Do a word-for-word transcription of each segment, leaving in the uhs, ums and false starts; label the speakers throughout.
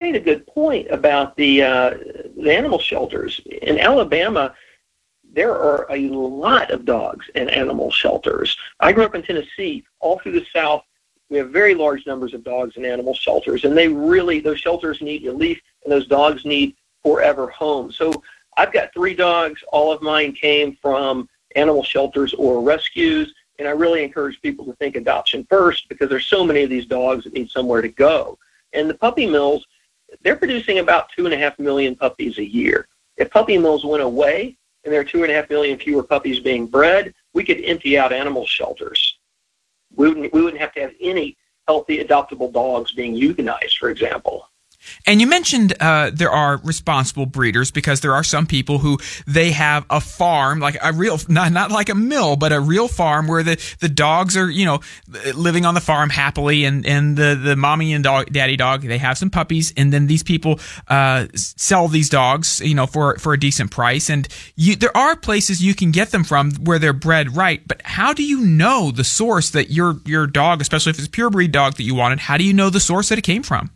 Speaker 1: made a good point about the, uh, the animal shelters. In Alabama, there are a lot of dogs in animal shelters. I grew up in Tennessee. All through the South, we have very large numbers of dogs in animal shelters, and they really, those shelters need relief, and those dogs need forever homes. So I've got three dogs. All of mine came from animal shelters or rescues, and I really encourage people to think adoption first because there's so many of these dogs that need somewhere to go. And the puppy mills, they're producing about two and a half million puppies a year. If puppy mills went away and there are two and a half million fewer puppies being bred, we could empty out animal shelters. We wouldn't, we wouldn't have to have any healthy adoptable dogs being euthanized, for example.
Speaker 2: And you mentioned uh, there are responsible breeders because there are some people who they have a farm, like a real, not not like a mill, but a real farm where the, the dogs are, you know, living on the farm happily, and, and the, the mommy and dog, daddy dog, they have some puppies, and then these people uh, sell these dogs, you know, for, for a decent price. And you, there are places you can get them from where they're bred right, but how do you know the source that your your dog, especially if it's a pure breed dog that you wanted, how do you know the source that it came from?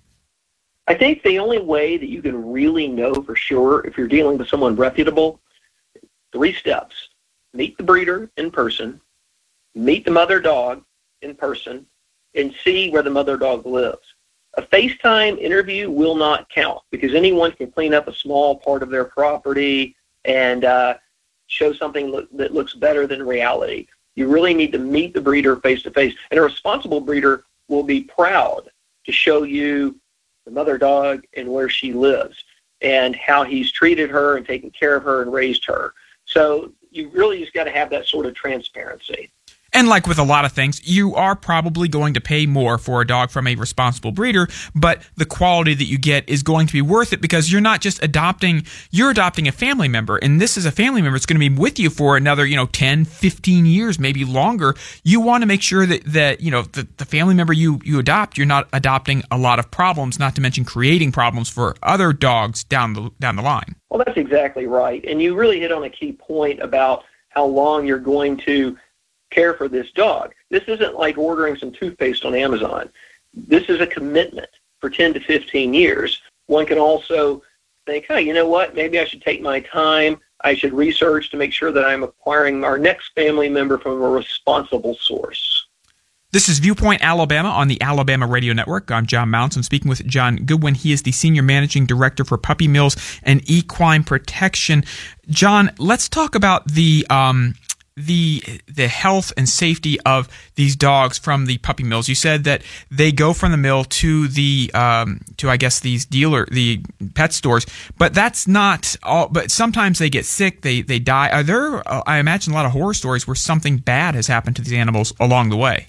Speaker 1: I think the only way that you can really know for sure if you're dealing with someone reputable, three steps. Meet the breeder in person, meet the mother dog in person, and see where the mother dog lives. A FaceTime interview will not count because anyone can clean up a small part of their property and uh, show something lo- that looks better than reality. You really need to meet the breeder face-to-face, and a responsible breeder will be proud to show you the mother dog and where she lives and how he's treated her and taken care of her and raised her. So you really just got to have that sort of transparency.
Speaker 2: And like with a lot of things, you are probably going to pay more for a dog from a responsible breeder, but the quality that you get is going to be worth it because you're not just adopting, you're adopting a family member. And this is a family member that's going to be with you for another, you know, ten, fifteen years, maybe longer. You want to make sure that, that you know, the, the family member you, you adopt, you're not adopting a lot of problems, not to mention creating problems for other dogs down the, down the line.
Speaker 1: Well, that's exactly right. And you really hit on a key point about how long you're going to care for this dog. This isn't like ordering some toothpaste on Amazon. This is a commitment for ten to fifteen years. One can also think, hey, you know what, maybe I should take my time. I should research to make sure that I'm acquiring our next family member from a responsible source.
Speaker 2: This is Viewpoint Alabama on the Alabama Radio Network. I'm John Mounts. I'm speaking with John Goodwin. He is the Senior Managing Director for Puppy Mills and Equine Protection. John, let's talk about the um, the the health and safety of these dogs from the puppy mills. You said that they go from the mill to the um, to I guess these dealer the pet stores, but that's not all. But sometimes they get sick, they they die. Are there? Uh, I imagine a lot of horror stories where something bad has happened to these animals along the way.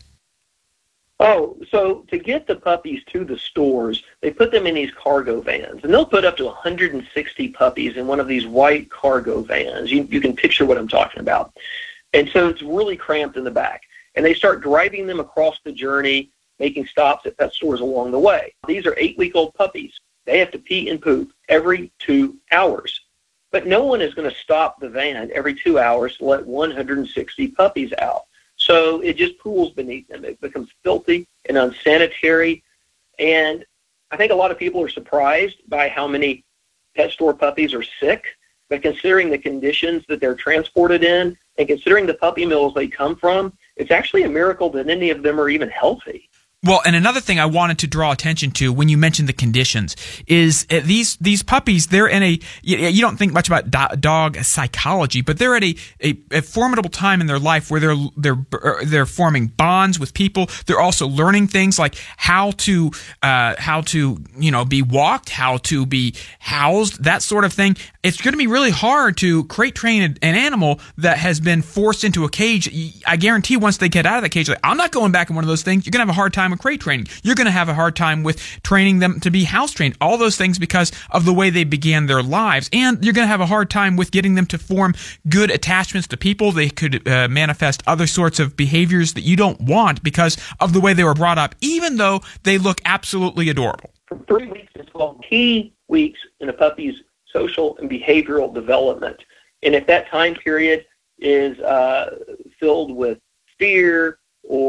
Speaker 1: Oh, so to get the puppies to the stores, they put them in these cargo vans, and they'll put up to one hundred sixty puppies in one of these white cargo vans. You, you can picture what I'm talking about. And so it's really cramped in the back. And they start driving them across the journey, making stops at pet stores along the way. These are eight-week-old puppies. They have to pee and poop every two hours. But no one is going to stop the van every two hours to let one hundred sixty puppies out. So it just pools beneath them. It becomes filthy and unsanitary. And I think a lot of people are surprised by how many pet store puppies are sick. But considering the conditions that they're transported in and considering the puppy mills they come from, it's actually a miracle that any of them are even healthy.
Speaker 2: Well, and another thing I wanted to draw attention to when you mentioned the conditions is uh, these these puppies, they're in a, you, you don't think much about do- dog psychology, but they're at a, a, a formidable time in their life where they're they're they're forming bonds with people. They're also learning things like how to uh, how to you know be walked, how to be housed, that sort of thing. It's going to be really hard to crate train an animal that has been forced into a cage. I guarantee once they get out of the cage, like, I'm not going back in one of those things. You're going to have a hard time with crate training. You're going to have a hard time with training them to be house trained. All those things because of the way they began their lives. And you're going to have a hard time with getting them to form good attachments to people. They could uh, manifest other sorts of behaviors that you don't want because of the way they were brought up, even though they look absolutely adorable.
Speaker 1: For three weeks is twelve key weeks in a puppy's social and behavioral development. And if that time period is uh, filled with fear or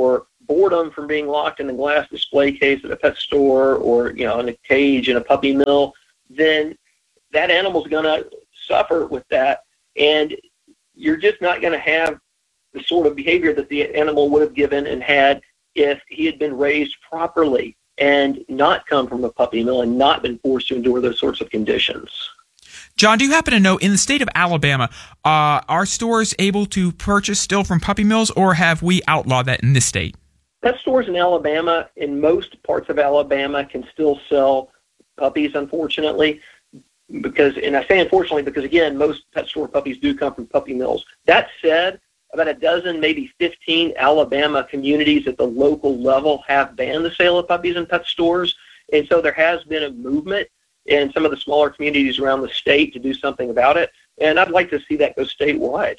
Speaker 1: boredom from being locked in a glass display case at a pet store or, you know, in a cage in a puppy mill, then that animal's going to suffer with that. And you're just not going to have the sort of behavior that the animal would have given and had if he had been raised properly and not come from a puppy mill and not been forced to endure those sorts of conditions.
Speaker 2: John, do you happen to know, in the state of Alabama, uh, are stores able to purchase still from puppy mills, or have we outlawed that in this state?
Speaker 1: Pet stores in Alabama, in most parts of Alabama, can still sell puppies, unfortunately, because, and I say unfortunately because, again, most pet store puppies do come from puppy mills. That said, about a dozen, maybe fifteen Alabama communities at the local level have banned the sale of puppies in pet stores, and so there has been a movement in some of the smaller communities around the state to do something about it, and I'd like to see that go statewide.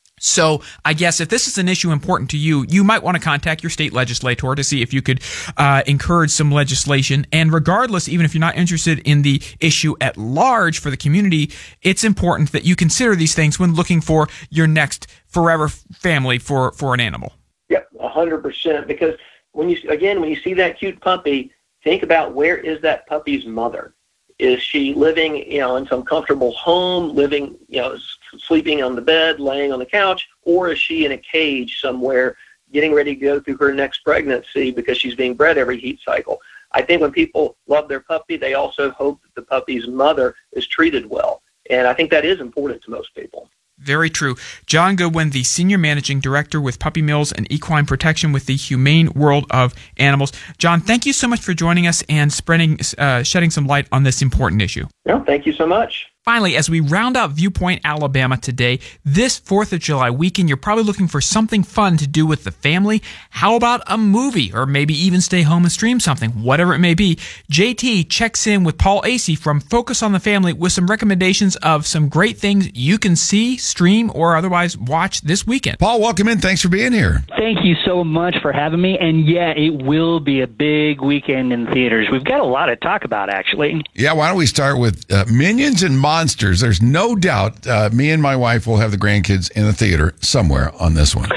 Speaker 2: So I guess if this is an issue important to you, you might want to contact your state legislator to see if you could uh, encourage some legislation. And regardless, even if you're not interested in the issue at large for the community, it's important that you consider these things when looking for your next forever family for, for an animal.
Speaker 1: Yep, one hundred percent. Because when you again, when you see that cute puppy, think about, where is that puppy's mother? Is she living, you know, in some comfortable home, living, you know, sleeping on the bed, laying on the couch, or is she in a cage somewhere getting ready to go through her next pregnancy because she's being bred every heat cycle? I think when people love their puppy, they also hope that the puppy's mother is treated well. And I think that is important to most people.
Speaker 2: Very true. John Goodwin, the Senior Managing Director with Puppy Mills and Equine Protection with the Humane World of Animals. John, thank you so much for joining us and spreading, uh, shedding some light on this important issue.
Speaker 1: No, thank you so much.
Speaker 2: Finally, as we round out Viewpoint Alabama today, this fourth of July weekend, you're probably looking for something fun to do with the family. How about a movie, or maybe even stay home and stream something, whatever it may be? J T checks in with Paul Acey from Focus on the Family with some recommendations of some great things you can see, stream, or otherwise watch this weekend.
Speaker 3: Paul, welcome in. Thanks for being here.
Speaker 4: Thank you so much for having me. And yeah, it will be a big weekend in theaters. We've got a lot to talk about, actually.
Speaker 3: Yeah, why don't we start with uh, Minions and Monsters. There's no doubt uh, me and my wife will have the grandkids in the theater somewhere on this one.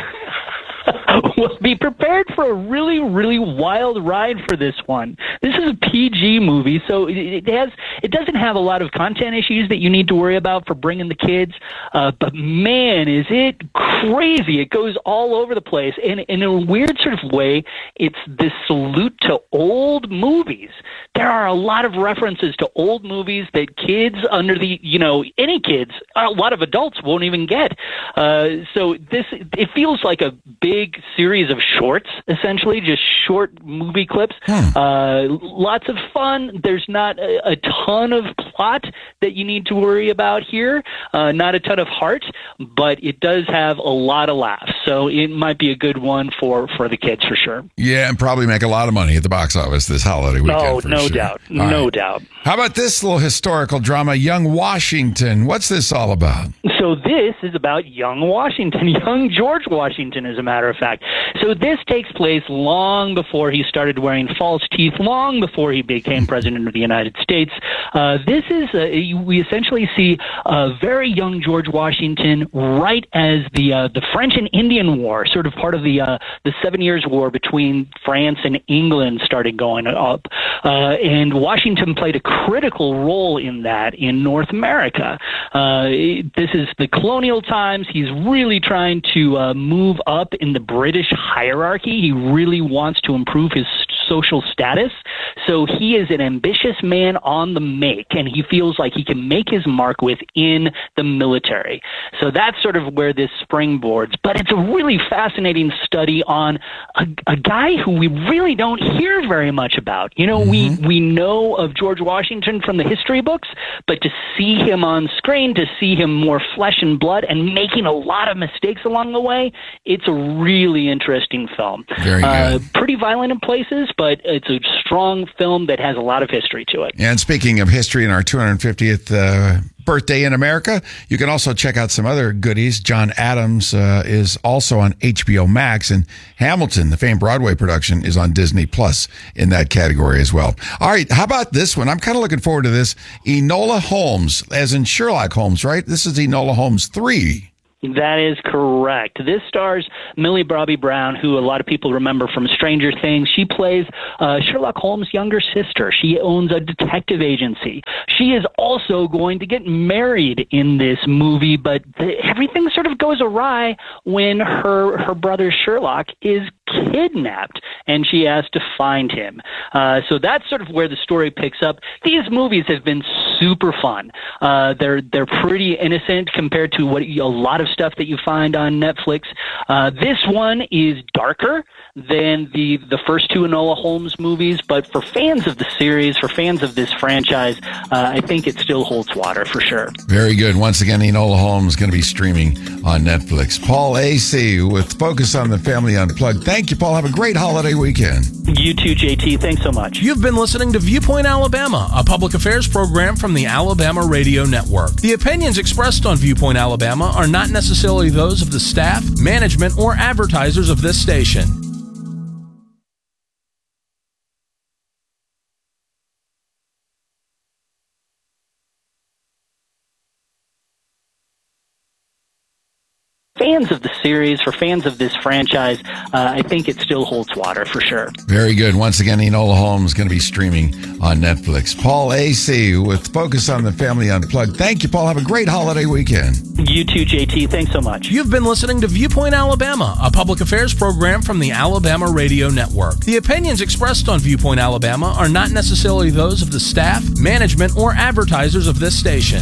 Speaker 4: Well, be prepared for a really, really wild ride for this one. This is a P G movie, so it, it has it doesn't have a lot of content issues that you need to worry about for bringing the kids. Uh, but man, is it crazy! It goes all over the place, and in a weird sort of way, it's this salute to old movies. There are a lot of references to old movies that kids under the, you know, any kids, a lot of adults won't even get. Uh, so this, it feels like a big series of shorts, essentially, just short movie clips. Hmm. Uh, lots of fun. There's not a, a ton of plot that you need to worry about here, uh, not a ton of heart, but it does have a lot of laughs. So it might be a good one for, for the kids for sure.
Speaker 3: Yeah, and probably make a lot of money at the box office this holiday weekend.
Speaker 4: Oh,
Speaker 3: for
Speaker 4: no
Speaker 3: sure.
Speaker 4: doubt.
Speaker 3: All
Speaker 4: no
Speaker 3: right.
Speaker 4: doubt.
Speaker 3: How about this little historical drama, Young Washington? What's this all about?
Speaker 4: So this is about young Washington, young George Washington, as a matter of fact. So this takes place long before he started wearing false teeth, long before he became president of the United States. Uh, this is, uh, we essentially see a very young George Washington right as the uh, the French and Indian War, sort of part of the uh, the Seven Years' War between France and England started going up. Uh, and Washington played a critical role in that in North America. Uh, this is the colonial times. He's really trying to uh, move up in the British hierarchy. He really wants to improve his social status. So he is an ambitious man on the make, and he feels like he can make his mark within the military. So that's sort of where this springboards. But it's a really fascinating study on a, a guy who we really don't hear very much about. You know, mm-hmm. we, we know of George Washington from the history books, but to see him on screen, to see him more flesh and blood and making a lot of mistakes along the way, it's a really interesting film.
Speaker 3: Very good.
Speaker 4: Uh, pretty violent in places, but it's a strong film that has a lot of history to it.
Speaker 3: And speaking of history in our two hundred fiftieth uh, birthday in America, you can also check out some other goodies. John Adams uh, is also on H B O Max, and Hamilton, the famed Broadway production, is on Disney Plus in that category as well. All right, how about this one? I'm kind of looking forward to this. Enola Holmes, as in Sherlock Holmes, right? This is Enola Holmes three.
Speaker 4: That is correct. This stars Millie Bobby Brown, who a lot of people remember from Stranger Things. She plays uh, Sherlock Holmes' younger sister. She owns a detective agency. She is also going to get married in this movie, but the, everything sort of goes awry when her her brother Sherlock is kidnapped, and she has to find him. Uh, so that's sort of where the story picks up. These movies have been super fun. Uh, they're they're pretty innocent compared to what a lot of stuff that you find on Netflix. Uh, this one is darker than the the first two Enola Holmes movies, but for fans of the series, for fans of this franchise, uh, I think it still holds water for sure.
Speaker 3: Very good. Once again, Enola Holmes is going to be streaming on Netflix. Paul Asay with Focus on the Family Unplugged. Thank you, Paul. Have a great holiday weekend.
Speaker 4: You too, J T. Thanks so much.
Speaker 5: You've been listening to Viewpoint Alabama, a public affairs program from the Alabama Radio Network. The opinions expressed on Viewpoint Alabama are not necessarily those of the staff, management, or advertisers of this station.
Speaker 4: Fans of the series, for fans of this franchise, uh, I think it still holds water for sure.
Speaker 3: Very good. Once again, Enola Holmes is going to be streaming on Netflix. Paul Asay with Focus on the Family Unplugged. Thank you, Paul. Have a great holiday weekend.
Speaker 4: You too, J T. Thanks so much.
Speaker 5: You've been listening to Viewpoint Alabama, a public affairs program from the Alabama Radio Network. The opinions expressed on Viewpoint Alabama are not necessarily those of the staff, management, or advertisers of this station.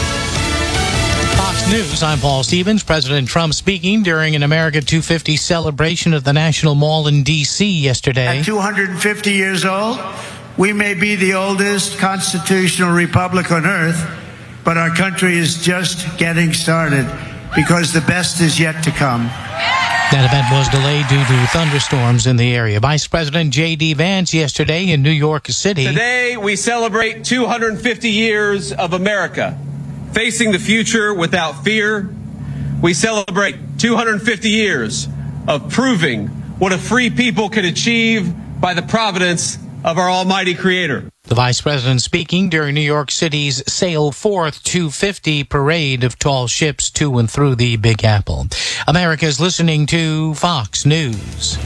Speaker 6: Fox News, I'm Paul Stevens. President Trump speaking during an America two fifty celebration at the National Mall in D C yesterday.
Speaker 7: At two hundred fifty years old, we may be the oldest constitutional republic on earth, but our country is just getting started because the best is yet to come.
Speaker 6: That event was delayed due to thunderstorms in the area. Vice President J D Vance yesterday in New York City.
Speaker 8: Today, we celebrate two hundred fifty years of America. Facing the future without fear, we celebrate two hundred fifty years of proving what a free people can achieve by the providence of our almighty Creator.
Speaker 6: The Vice President speaking during New York City's Sail Forth two fifty parade of tall ships to and through the Big Apple. America's listening to Fox News.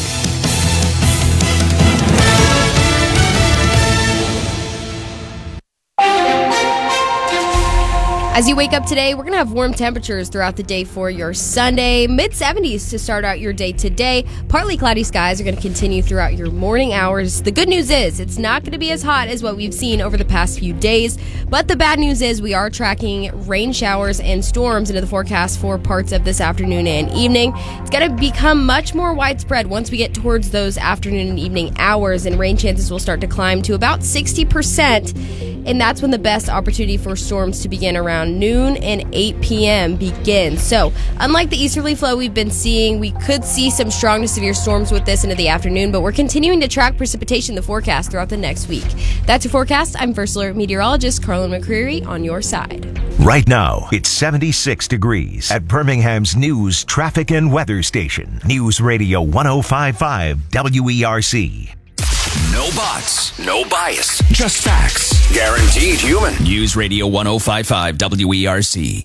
Speaker 9: As you wake up today, we're going to have warm temperatures throughout the day for your Sunday. mid seventies to start out your day today. Partly cloudy skies are going to continue throughout your morning hours. The good news is it's not going to be as hot as what we've seen over the past few days. But the bad news is we are tracking rain showers and storms into the forecast for parts of this afternoon and evening. It's going to become much more widespread once we get towards those afternoon and evening hours, and rain chances will start to climb to about sixty percent. And that's when the best opportunity for storms to begin around noon and eight p.m. begins. So, unlike the easterly flow we've been seeing, we could see some strong to severe storms with this into the afternoon, but we're continuing to track precipitation in the forecast throughout the next week. That's your forecast. I'm First Alert Meteorologist Carlin McCreary on your side.
Speaker 10: Right now, it's seventy-six degrees at Birmingham's News, Traffic, and Weather Station. News Radio one oh five point five W E R C.
Speaker 11: No bots, no bias, just facts. Guaranteed human. News Radio one oh five point five W E R C.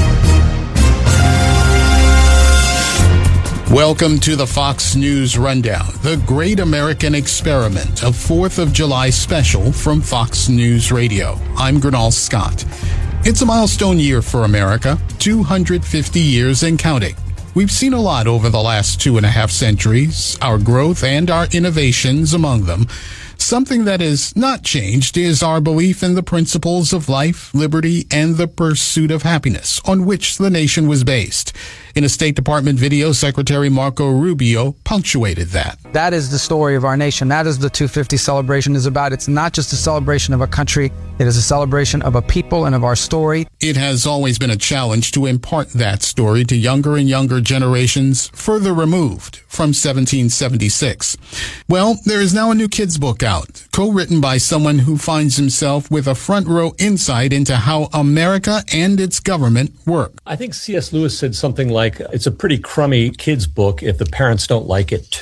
Speaker 12: Welcome to the Fox News Rundown, the Great American Experiment, a fourth of July special from Fox News Radio. I'm Gernal Scott. It's a milestone year for America, two hundred fifty years and counting. We've seen a lot over the last two and a half centuries, our growth and our innovations among them. Something that has not changed is our belief in the principles of life, liberty, and the pursuit of happiness, on which the nation was based. In a State Department video, Secretary Marco Rubio punctuated that.
Speaker 13: That is the story of our nation. That is the two fifty celebration is about. It's not just a celebration of a country. It is a celebration of a people and of our story.
Speaker 12: It has always been a challenge to impart that story to younger and younger generations further removed from seventeen seventy-six. Well, there is now a new kids' book out, co-written by someone who finds himself with a front row insight into how America and its government work.
Speaker 14: I think C S Lewis said something like, it's a pretty crummy kids' book if the parents don't like it too.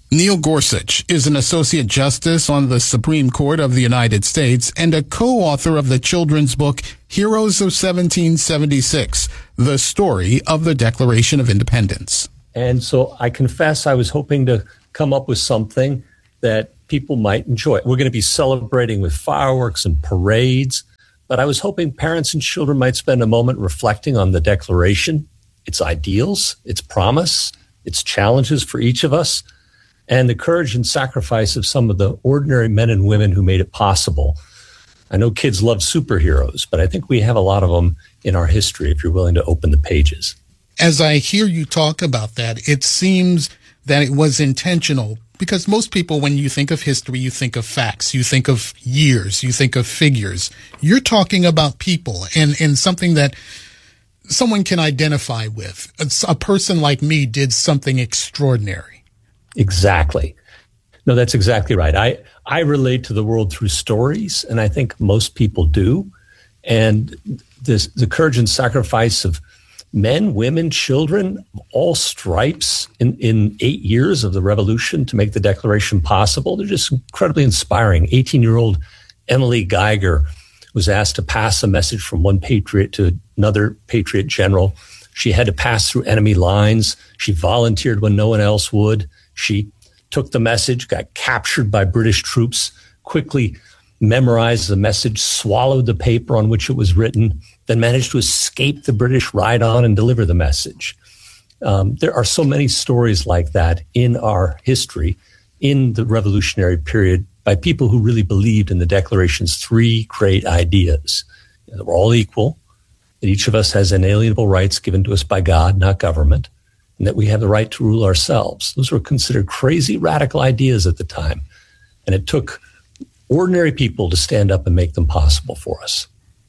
Speaker 12: Neil Gorsuch is an associate justice on the Supreme Court of the United States and a co-author of the children's book Heroes of seventeen seventy-six, the story of the Declaration of Independence.
Speaker 14: And so I confess I was hoping to come up with something that people might enjoy. We're going to be celebrating with fireworks and parades, but I was hoping parents and children might spend a moment reflecting on the Declaration, its ideals, its promise, its challenges for each of us, and the courage and sacrifice of some of the ordinary men and women who made it possible. I know kids love superheroes, but I think we have a lot of them in our history if you're willing to open the pages.
Speaker 12: As I hear you talk about that, it seems that it was intentional, because most people, when you think of history, you think of facts, you think of years, you think of figures. You're talking about people and, and something that someone can identify with. A person like me did something extraordinary.
Speaker 14: Exactly. No, that's exactly right. I, I relate to the world through stories, and I think most people do. And this, the courage and sacrifice of men, women, children, all stripes in, in eight years of the revolution to make the Declaration possible, they're just incredibly inspiring. eighteen-year-old Emily Geiger was asked to pass a message from one patriot to another patriot general. She had to pass through enemy lines. She volunteered when no one else would. She took the message, got captured by British troops, quickly memorized the message, swallowed the paper on which it was written, then managed to escape the British ride-on and deliver the message. Um, there are so many stories like that in our history, in the revolutionary period, by people who really believed in the Declaration's three great ideas. You know, that we're all equal, that each of us has inalienable rights given to us by God, not government, and that we have the right to rule ourselves. Those were considered crazy, radical ideas at the time. And it took ordinary people to stand up and make them possible for us.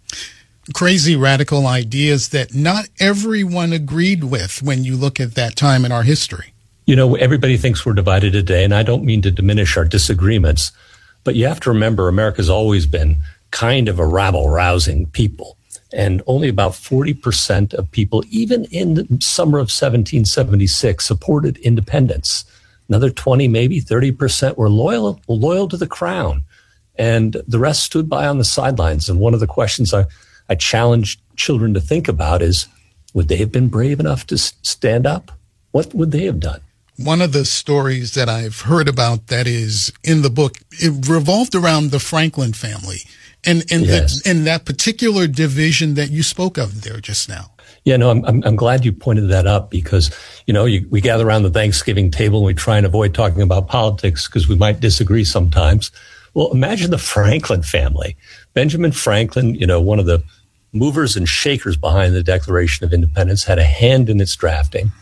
Speaker 12: Crazy, radical ideas that not everyone agreed with when you look at that time in our history.
Speaker 14: You know, everybody thinks we're divided today, and I don't mean to diminish our disagreements, but you have to remember America's always been kind of a rabble-rousing people. And only about forty percent of people, even in the summer of seventeen seventy-six, supported independence. Another twenty, maybe thirty percent were loyal, loyal to the crown. And the rest stood by on the sidelines. And one of the questions I, I challenge children to think about is, would they have been brave enough to s- stand up? What would they have done?
Speaker 12: One of the stories that I've heard about that is in the book, it revolved around the Franklin family and, and,
Speaker 14: Yes.
Speaker 12: the, and that particular division that you spoke of there just now.
Speaker 14: Yeah, no, I'm, I'm, I'm glad you pointed that up because, you know, you, we gather around the Thanksgiving table and we try and avoid talking about politics because we might disagree sometimes. Well, imagine the Franklin family. Benjamin Franklin, you know, one of the movers and shakers behind the Declaration of Independence, had a hand in its drafting.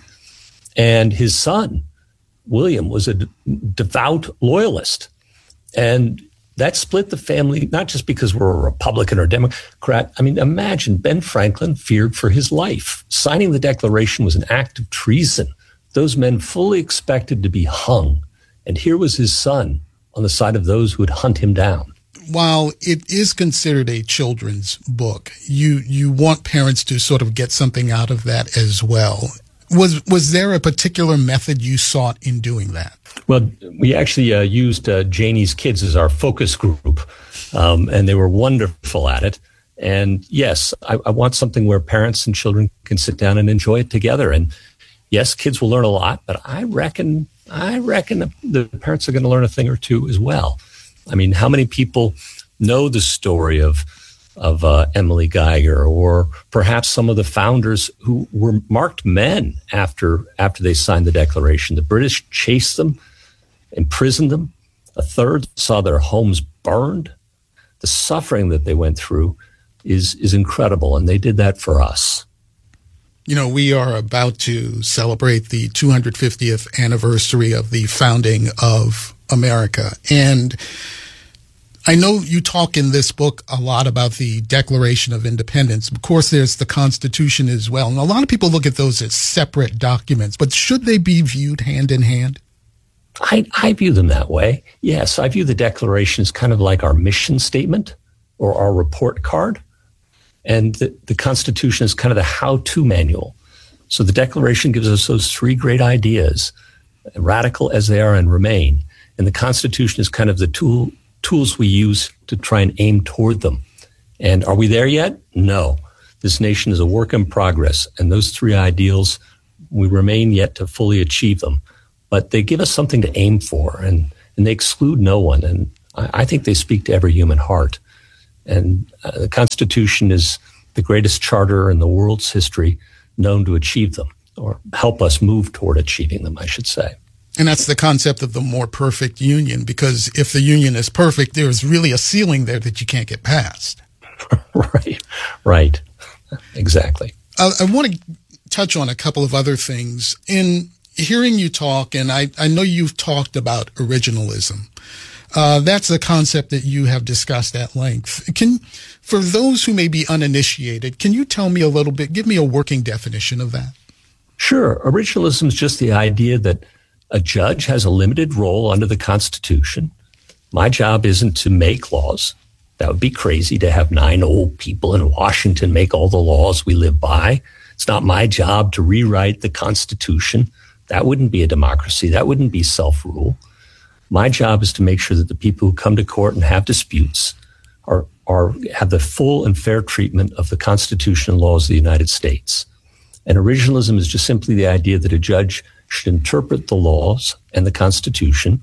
Speaker 14: And his son, William, was a de- devout loyalist. And that split the family, not just because we're a Republican or Democrat. I mean, imagine Ben Franklin feared for his life. Signing the Declaration was an act of treason. Those men fully expected to be hung. And here was his son on the side of those who would hunt him down.
Speaker 12: While it is considered a children's book, you you want parents to sort of get something out of that as well. Was was there a particular method you sought in doing that?
Speaker 14: Well, we actually uh, used uh, Janie's Kids as our focus group, um, and they were wonderful at it. And yes, I, I want something where parents and children can sit down and enjoy it together. And yes, kids will learn a lot, but I reckon I reckon the parents are going to learn a thing or two as well. I mean, how many people know the story of of uh, Emily Geiger, or perhaps some of the founders who were marked men after after they signed the Declaration? The British chased them, imprisoned them. A third saw their homes burned. The suffering that they went through is is incredible, and they did that for us.
Speaker 12: You know, we are about to celebrate the two hundred fiftieth anniversary of the founding of America. And I know you talk in this book a lot about the Declaration of Independence. Of course, there's the Constitution as well. And a lot of people look at those as separate documents, but should they be viewed hand in hand?
Speaker 14: I, I view them that way. Yes, I view the Declaration as kind of like our mission statement or our report card. And the, the Constitution is kind of the how-to manual. So the Declaration gives us those three great ideas. radical as they are and remain. And the Constitution is kind of the tool tools we use to try and aim toward them. And are we there yet? No. This nation is a work in progress, and those three ideals, we remain yet to fully achieve them. But they give us something to aim for, and, and they exclude no one. And I, I think they speak to every human heart. And uh, the Constitution is the greatest charter in the world's history known to achieve them, or help us move toward achieving them, I should say.
Speaker 12: And that's the concept of the more perfect union, because if the union is perfect, there's really a ceiling there that you can't get past.
Speaker 14: Right, right. Exactly.
Speaker 12: Uh, I want to touch on a couple of other things. In hearing you talk, and I, I know you've talked about originalism. Uh, that's a concept that you have discussed at length. Can, for those who may be uninitiated, can you tell me a little bit, give me a working definition of that?
Speaker 14: Sure. Originalism is just the idea that a judge has a limited role under the Constitution. My job isn't to make laws. That would be crazy to have nine old people in Washington make all the laws we live by. It's not my job to rewrite the Constitution. That wouldn't be a democracy. That wouldn't be self-rule. My job is to make sure that the people who come to court and have disputes are, are have the full and fair treatment of the Constitution and laws of the United States. And originalism is just simply the idea that a judge should interpret the laws and the Constitution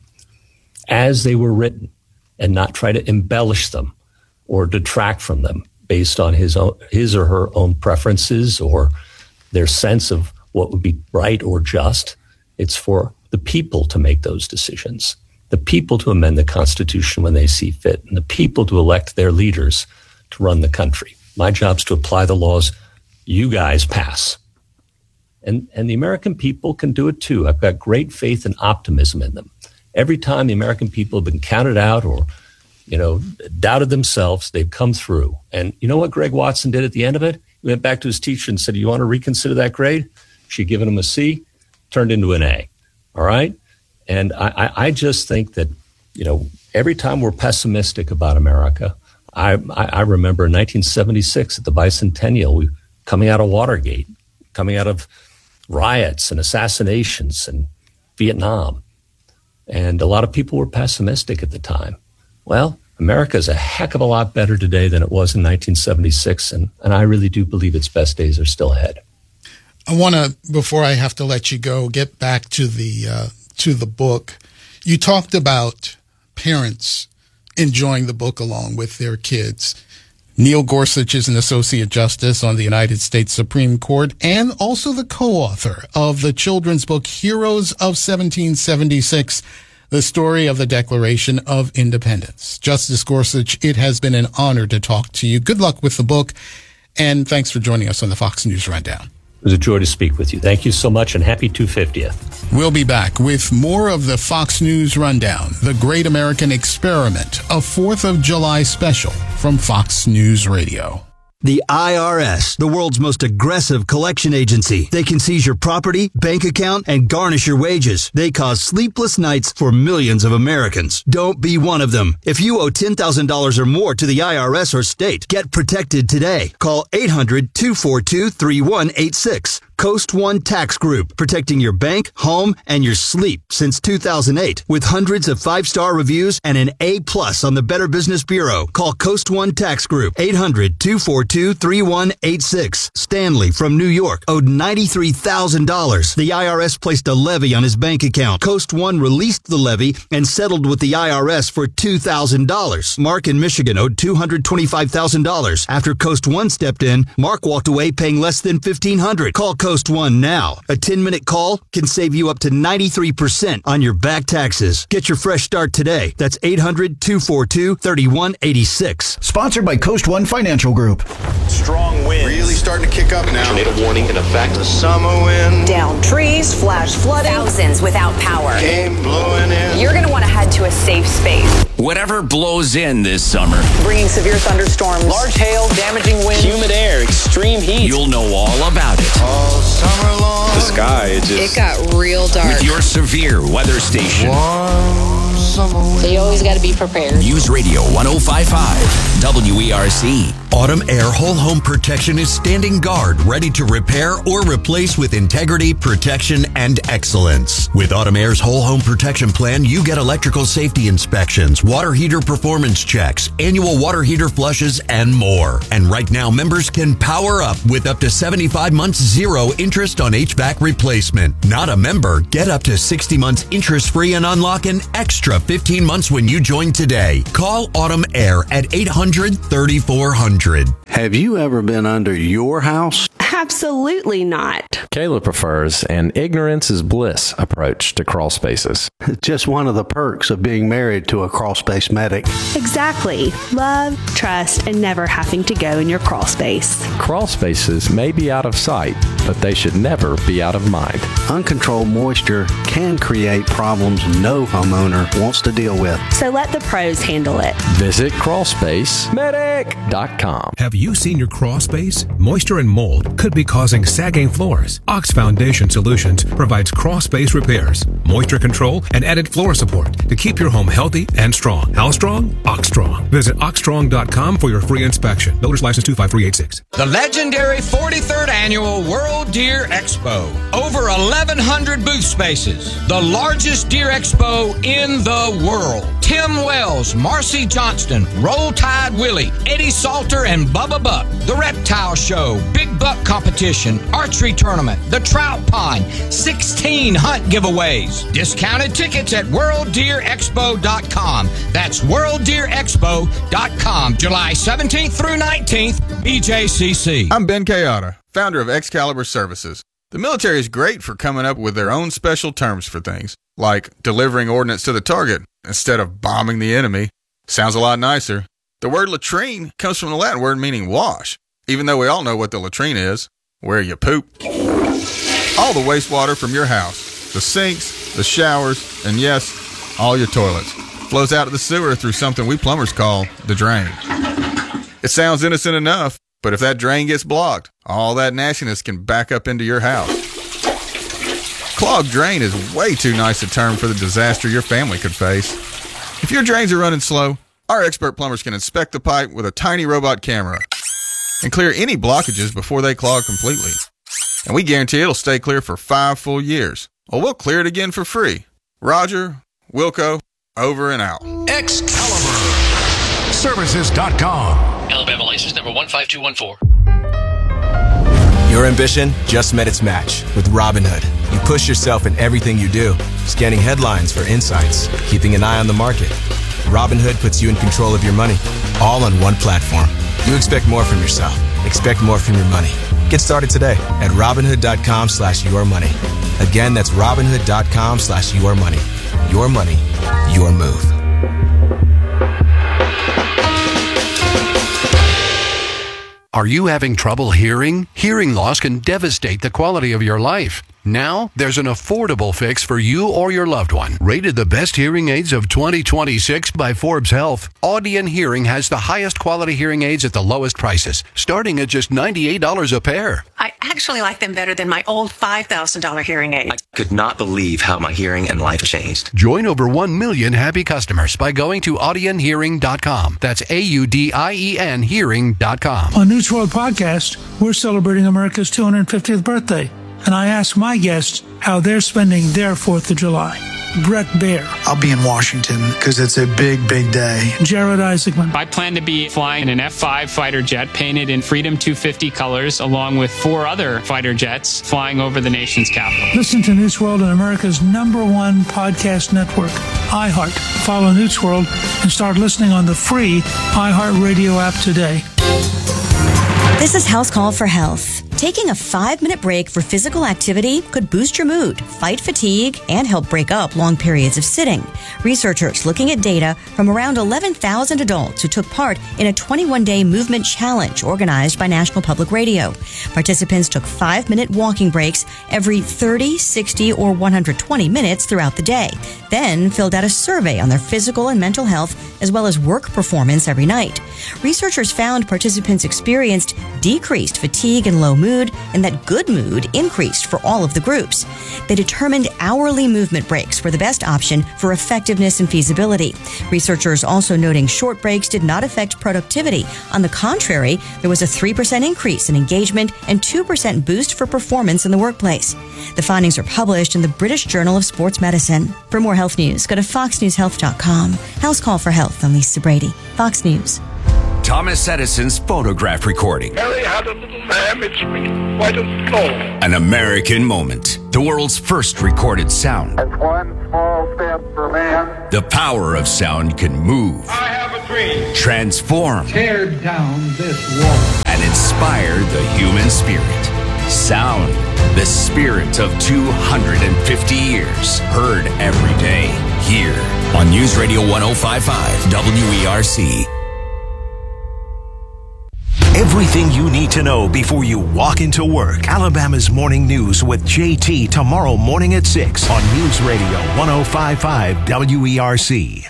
Speaker 14: as they were written and not try to embellish them or detract from them based on his own, his or her own preferences or their sense of what would be right or just. It's for the people to make those decisions, the people to amend the Constitution when they see fit, and the people to elect their leaders to run the country. My job is to apply the laws you guys pass. And, and the American people can do it too. I've got great faith and optimism in them. Every time the American people have been counted out or you know, doubted themselves, they've come through. And you know what Greg Watson did at the end of it? He went back to his teacher and said, you want to reconsider that grade? She'd given him a C, turned into an A. All right? And I, I just think that, you know, every time we're pessimistic about America, I, I, I remember in nineteen seventy-six at the bicentennial, we coming out of Watergate, coming out of riots and assassinations and Vietnam. And a lot of people were pessimistic at the time. Well, America is a heck of a lot better today than it was in nineteen seventy-six, and, and I really do believe its best days are still ahead.
Speaker 12: I want to, before I have to let you go, get back to the uh, to the book. You talked about parents enjoying the book along with their kids. Neil Gorsuch is an Associate Justice on the United States Supreme Court and also the co-author of the children's book Heroes of seventeen seventy-six, the story of the Declaration of Independence. Justice Gorsuch, it has been an honor to talk to you. Good luck with the book, and thanks for joining us on the Fox News Rundown.
Speaker 14: It was a joy to speak with you. Thank you so much, and happy two hundred fiftieth.
Speaker 12: We'll be back with more of the Fox News Rundown, the Great American Experiment, a fourth of July special from Fox News Radio.
Speaker 15: The I R S, the world's most aggressive collection agency. They can seize your property, bank account, and garnish your wages. They cause sleepless nights for millions of Americans. Don't be one of them. If you owe ten thousand dollars or more to the I R S or state, get protected today. Call eight hundred, two four two, three one eight six. Coast One Tax Group, protecting your bank, home, and your sleep since two thousand eight. With hundreds of five-star reviews and an A plus on the Better Business Bureau. Call Coast One Tax Group, eight hundred, two four two, three one eight six. Stanley from New York owed ninety-three thousand dollars. The I R S placed a levy on his bank account. Coast One released the levy and settled with the I R S for two thousand dollars. Mark in Michigan owed two hundred twenty-five thousand dollars. After Coast One stepped in, Mark walked away paying less than fifteen hundred dollars. Call Coast One now. A ten-minute call can save you up to ninety-three percent on your back taxes. Get your fresh start today. That's eight hundred, two four two, three one eight six.
Speaker 16: Sponsored by Coast One Financial Group.
Speaker 17: Strong winds.
Speaker 18: Really starting to kick up now.
Speaker 17: Tornado warning in effect. The summer wind.
Speaker 19: Down trees, flash flooding.
Speaker 20: Thousands without power.
Speaker 17: Came blowing in.
Speaker 20: You're going to want to head to a safe space.
Speaker 11: Whatever blows in this summer.
Speaker 19: Bringing severe thunderstorms.
Speaker 17: Large hail, damaging winds. Humid air, extreme heat.
Speaker 11: You'll know all about it.
Speaker 17: All summer long.
Speaker 18: The sky, it just...
Speaker 20: It got real dark.
Speaker 11: With your severe weather station.
Speaker 17: Warm summer wind.
Speaker 19: So you always got to be prepared.
Speaker 11: News Radio one oh five point five, W E R C.
Speaker 21: Autumn Air Whole Home Protection is standing guard, ready to repair or replace with integrity, protection, and excellence. With Autumn Air's Whole Home Protection Plan, you get electrical safety inspections, water heater performance checks, annual water heater flushes, and more. And right now, members can power up with up to seventy-five months zero interest on H V A C replacement. Not a member? Get up to sixty months interest-free and unlock an extra fifteen months when you join today. Call Autumn Air at eight hundred, thirty-four hundred.
Speaker 22: Have you ever been under your house?
Speaker 23: Absolutely not.
Speaker 24: Kayla prefers an ignorance is bliss approach to crawl spaces.
Speaker 22: Just one of the perks of being married to a crawl space medic.
Speaker 23: Exactly. Love, trust, and never having to go in your crawl space.
Speaker 24: Crawl spaces may be out of sight, but they should never be out of mind.
Speaker 22: Uncontrolled moisture can create problems no homeowner wants to deal with.
Speaker 23: So let the pros handle it.
Speaker 24: Visit crawl space medic dot com.
Speaker 25: Have you seen your crawl space? Moisture and mold could be causing sagging floors. Ox Foundation Solutions provides crawl space repairs, moisture control, and added floor support to keep your home healthy and strong. How strong? Ox Strong. Visit ox strong dot com for your free inspection. Builder's license two five three eight six.
Speaker 26: The legendary forty-third Annual World Deer Expo. Over eleven hundred booth spaces. The largest deer expo in the world. Tim Wells, Marcy Johnston, Roll Tide Willie, Eddie Salter, and Bubba Buck. The Reptile Show, Big Buck Competition, Archery Tournament, the Trout Pond, sixteen hunt giveaways. Discounted tickets at world deer expo dot com. That's world deer expo dot com. July seventeenth through nineteenth, B J C C.
Speaker 27: I'm Ben Kayada, founder of Excalibur Services. The military is great for coming up with their own special terms for things, like delivering ordnance to the target instead of bombing the enemy. Sounds a lot nicer. The word latrine comes from the Latin word meaning wash, even though we all know what the latrine is, where you poop. All the wastewater from your house, the sinks, the showers, and yes, all your toilets, flows out of the sewer through something we plumbers call the drain. It sounds innocent enough, but if that drain gets blocked, all that nastiness can back up into your house. Clogged drain is way too nice a term for the disaster your family could face. If your drains are running slow, our expert plumbers can inspect the pipe with a tiny robot camera and clear any blockages before they clog completely. And we guarantee it'll stay clear for five full years. Or we'll clear it again for free. Roger, Wilco, over and out.
Speaker 28: Excalibur Services dot com.
Speaker 29: Alabama license number one five two one four.
Speaker 30: Your ambition just met its match with Robinhood. You push yourself in everything you do, scanning headlines for insights, keeping an eye on the market. Robinhood puts you in control of your money, all on one platform. You expect more from yourself. Expect more from your money. Get started today at Robinhood.com slash your money. Again, that's Robinhood.com slash your money. Your money, your move.
Speaker 28: Are you having trouble hearing? Hearing loss can devastate the quality of your life. Now, there's an affordable fix for you or your loved one. Rated the best hearing aids of twenty twenty-six by Forbes Health, Audion Hearing has the highest quality hearing aids at the lowest prices, starting at just ninety-eight dollars a pair.
Speaker 31: I actually like them better than my old five thousand dollars hearing aid.
Speaker 32: I could not believe how my hearing and life changed.
Speaker 28: Join over one million happy customers by going to audion hearing dot com. That's A U D I E N hearing dot com.
Speaker 33: On News World Podcast, we're celebrating America's two hundred fiftieth birthday. And I asked my guests how they're spending their fourth of July. Brett Baer.
Speaker 34: I'll be in Washington because it's a big, big day.
Speaker 33: Jared Isaacman.
Speaker 35: I plan to be flying in an F five fighter jet painted in Freedom two fifty colors, along with four other fighter jets flying over the nation's capital.
Speaker 33: Listen to News World on America's number one podcast network, iHeart. Follow News World and start listening on the free iHeart Radio app today.
Speaker 36: This is House Call for Health. Taking a five-minute break for physical activity could boost your mood, fight fatigue, and help break up long periods of sitting. Researchers looking at data from around eleven thousand adults who took part in a twenty-one day movement challenge organized by National Public Radio. Participants took five-minute walking breaks every thirty, sixty, or one hundred twenty minutes throughout the day, then filled out a survey on their physical and mental health as well as work performance every night. Researchers found participants experienced decreased fatigue and low mood mood and that good mood increased for all of the groups. They determined hourly movement breaks were the best option for effectiveness and feasibility. Researchers also noting short breaks did not affect productivity. On the contrary, there was a three percent increase in engagement and two percent boost for performance in the workplace. The findings are published in the British Journal of Sports Medicine. For more health news, go to fox news health dot com. House Call for Health. I'm Lisa Brady. Fox News.
Speaker 11: Thomas Edison's phonograph recording.
Speaker 1: Harry had a little lamb, its white and slow.
Speaker 11: An American moment. The world's first recorded sound.
Speaker 1: That's one small step for man.
Speaker 11: The power of sound can move.
Speaker 1: I have a dream.
Speaker 11: Transform.
Speaker 1: Tear down this wall.
Speaker 11: And inspire the human spirit. Sound. The spirit of two hundred fifty years. Heard every day. Here on News Radio one oh five point five W E R C.
Speaker 2: Everything you need to know before you walk into work. Alabama's Morning News with J T tomorrow morning at six on News Radio one oh five point five W E R C.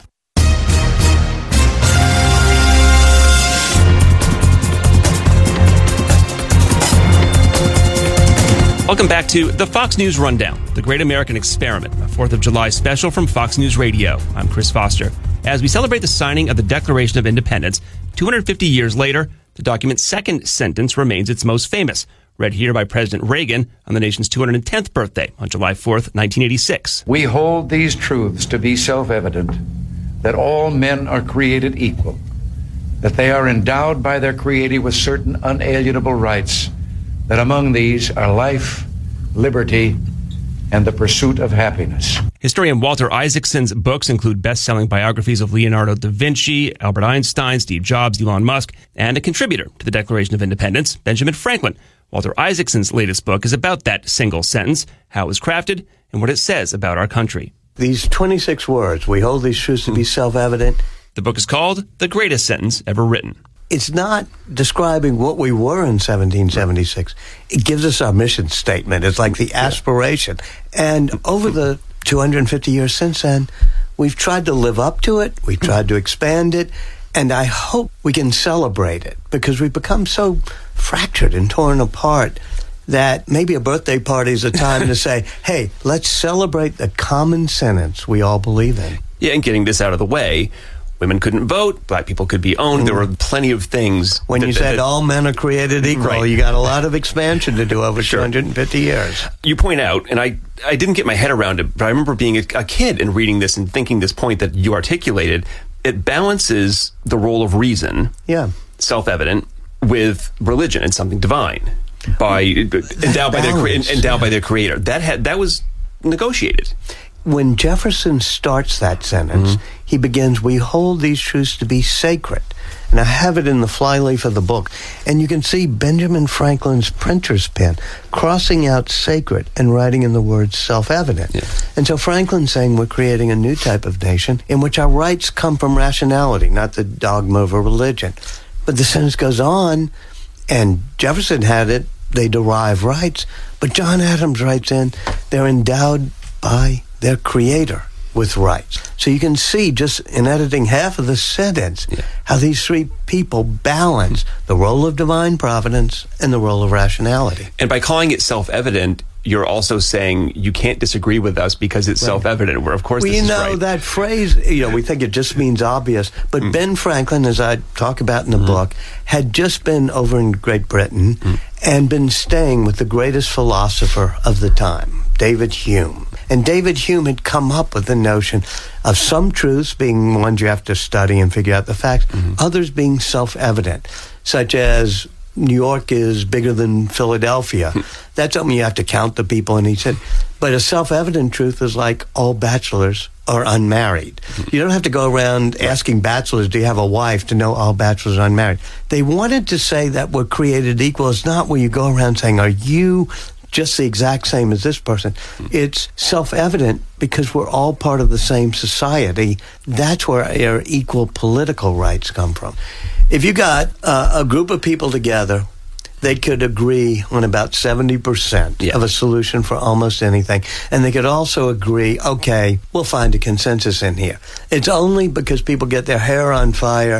Speaker 3: Welcome back to the Fox News Rundown, the Great American Experiment, a fourth of July special from Fox News Radio. I'm Chris Foster. As we celebrate the signing of the Declaration of Independence, two hundred fifty years later, the document's second sentence remains its most famous, read here by President Reagan on the nation's two hundred tenth birthday on July fourth, nineteen eighty-six.
Speaker 4: We hold these truths to be self-evident, that all men are created equal, that they are endowed by their Creator with certain unalienable rights, that among these are life, liberty, and the pursuit of happiness.
Speaker 3: Historian Walter Isaacson's books include best-selling biographies of Leonardo da Vinci, Albert Einstein, Steve Jobs, Elon Musk, and a contributor to the Declaration of Independence, Benjamin Franklin. Walter Isaacson's latest book is about that single sentence, how it was crafted, and what it says about our country.
Speaker 5: These twenty-six words, we hold these truths to be self-evident.
Speaker 3: The book is called The Greatest Sentence Ever Written.
Speaker 5: It's not describing what we were in seventeen seventy-six. It gives us our mission statement. It's like the aspiration. And over the two hundred fifty years since then, we've tried to live up to it. We've tried to expand it. And I hope we can celebrate it because we've become so fractured and torn apart that maybe a birthday party is a time to say, hey, let's celebrate the common sentence we all believe in.
Speaker 3: Yeah, and getting this out of the way, women couldn't vote, black people could be owned. Mm. There were plenty of things.
Speaker 5: When
Speaker 3: that,
Speaker 5: you
Speaker 3: that,
Speaker 5: said
Speaker 3: that,
Speaker 5: all men are created equal, right. You got a lot of expansion to do over sure. two hundred fifty years.
Speaker 3: You point out, and I, I didn't get my head around it, but I remember being a, a kid and reading this and thinking this point that you articulated. It balances the role of reason,
Speaker 5: yeah,
Speaker 3: self-evident, with religion and something divine, by endowed by their endowed by their creator. That had that was negotiated.
Speaker 5: When Jefferson starts that sentence, mm-hmm. he begins, we hold these truths to be sacred. And I have it in the flyleaf of the book. And you can see Benjamin Franklin's printer's pen crossing out sacred and writing in the words self-evident. Yeah. And so Franklin's saying we're creating a new type of nation in which our rights come from rationality, not the dogma of a religion. But the sentence goes on, and Jefferson had it, they derive rights. But John Adams writes in, they're endowed by their creator with rights. So you can see just in editing half of the sentence yeah. how these three people balance the role of divine providence and the role of rationality.
Speaker 3: And by calling it self-evident, you're also saying you can't disagree with us because it's right. self-evident, where of course
Speaker 5: well,
Speaker 3: this
Speaker 5: you
Speaker 3: is
Speaker 5: know,
Speaker 3: right.
Speaker 5: that phrase, you know, we think it just means obvious, but mm. Ben Franklin, as I talk about in the mm. book, had just been over in Great Britain mm. and been staying with the greatest philosopher of the time, David Hume. And David Hume had come up with the notion of some truths being ones you have to study and figure out the facts, mm-hmm. others being self-evident, such as New York is bigger than Philadelphia. That's something you have to count the people. And he said, but a self-evident truth is like all bachelors are unmarried. You don't have to go around asking bachelors, do you have a wife, to know all bachelors are unmarried. They wanted to say that we're created equal. It's not where you go around saying, are you just the exact same as this person? It's self-evident because we're all part of the same society. That's where our equal political rights come from. If you got uh, a group of people together, they could agree on about seventy percent yeah. of a solution for almost anything. And they could also agree, okay, we'll find a consensus in here. It's only because people get their hair on fire,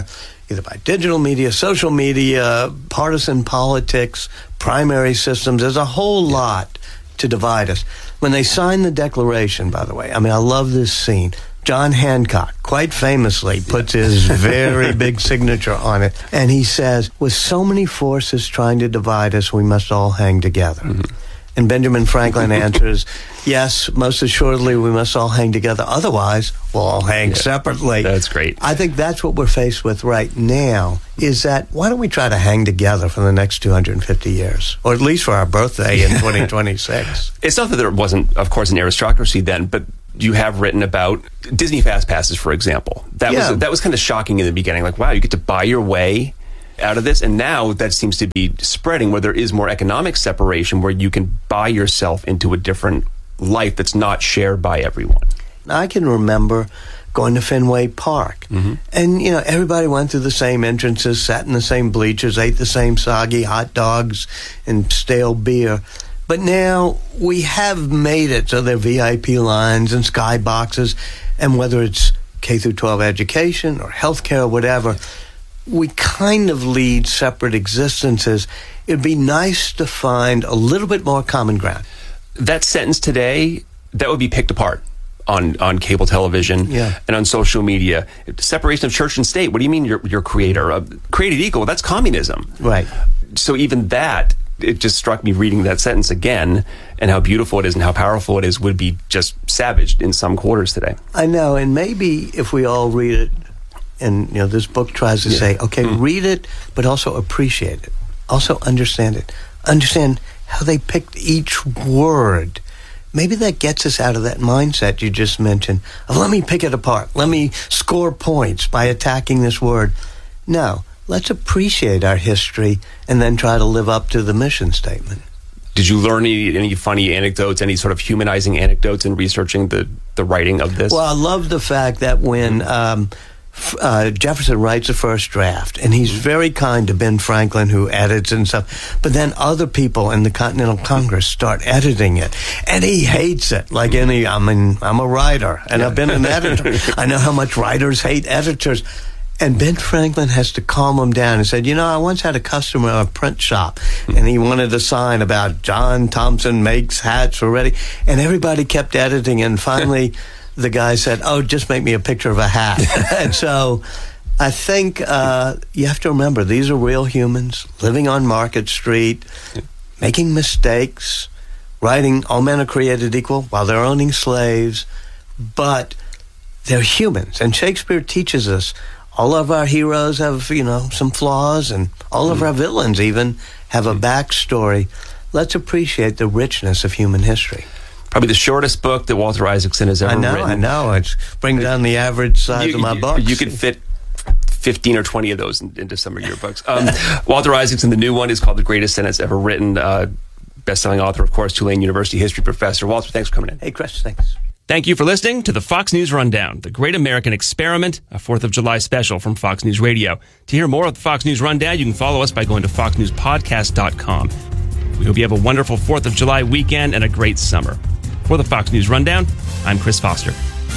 Speaker 5: either by digital media, social media, partisan politics, primary systems. There's a whole lot to divide us. When they signed the Declaration, by the way, I mean, I love this scene. John Hancock, quite famously, puts his very big signature on it. And he says, with so many forces trying to divide us, we must all hang together. Mm-hmm. And Benjamin Franklin answers, yes, most assuredly, we must all hang together. Otherwise, we'll all hang yeah, separately.
Speaker 3: That's great.
Speaker 5: I think that's what we're faced with right now, is that why don't we try to hang together for the next two hundred fifty years, or at least for our birthday in twenty twenty-six?
Speaker 3: It's not that there wasn't, of course, an aristocracy then, but you have written about Disney Fast Passes, for example. That yeah. was that was kind of shocking in the beginning. Like, wow, you get to buy your way out of this, and now that seems to be spreading where there is more economic separation, where you can buy yourself into a different life that's not shared by everyone.
Speaker 5: I can remember going to Fenway Park, mm-hmm. and you know, everybody went through the same entrances, sat in the same bleachers, ate the same soggy hot dogs and stale beer. But now we have made it so there are V I P lines and skyboxes, and whether it's K through twelve education or healthcare or whatever, we kind of lead separate existences. It'd be nice to find a little bit more common ground.
Speaker 3: That sentence today, that would be picked apart on, on cable television
Speaker 5: yeah.
Speaker 3: and on social media. Separation of church and state. What do you mean you're, you're creator? Uh, created equal, that's communism.
Speaker 5: Right.
Speaker 3: So even that, it just struck me reading that sentence again, and how beautiful it is and how powerful it is, would be just savaged in some quarters today.
Speaker 5: I know, and maybe if we all read it, and, you know, this book tries to yeah. say, okay, mm. read it, but also appreciate it. Also understand it. Understand how they picked each word. Maybe that gets us out of that mindset you just mentioned of, let me pick it apart. Let me score points by attacking this word. No, let's appreciate our history and then try to live up to the mission statement.
Speaker 3: Did you learn any, any funny anecdotes, any sort of humanizing anecdotes in researching the, the writing of this?
Speaker 5: Well, I love the fact that when... Um, Uh, Jefferson writes the first draft, and he's very kind to Ben Franklin, who edits and stuff. But then other people in the Continental Congress start editing it, and he hates it. Like any, I mean, I'm a writer, and I've been an editor. I know how much writers hate editors. And Ben Franklin has to calm him down and said, you know, I once had a customer at a print shop, and he wanted a sign about John Thompson makes hats already, and everybody kept editing, and finally... the guy said, oh, just make me a picture of a hat. And so I think uh, you have to remember, these are real humans living on Market Street, making mistakes, writing all men are created equal while they're owning slaves, but they're humans. And Shakespeare teaches us all of our heroes have, you know, some flaws, and all of our villains even have a backstory. Let's appreciate the richness of human history.
Speaker 3: Probably the shortest book that Walter Isaacson has ever
Speaker 5: I know,
Speaker 3: written.
Speaker 5: I know. It brings down the average size
Speaker 3: you,
Speaker 5: of my
Speaker 3: you,
Speaker 5: books.
Speaker 3: You could fit fifteen or twenty of those in, into some of your books. Um, Walter Isaacson, the new one, is called The Greatest Sentence Ever Written. Uh, best-selling author, of course, Tulane University history professor. Walter, thanks for coming in.
Speaker 5: Hey, Chris, thanks.
Speaker 3: Thank you for listening to the Fox News Rundown, the Great American Experiment, a fourth of July special from Fox News Radio. To hear more of the Fox News Rundown, you can follow us by going to fox news podcast dot com. We hope you have a wonderful fourth of July weekend and a great summer. For the Fox News Rundown, I'm Chris Foster.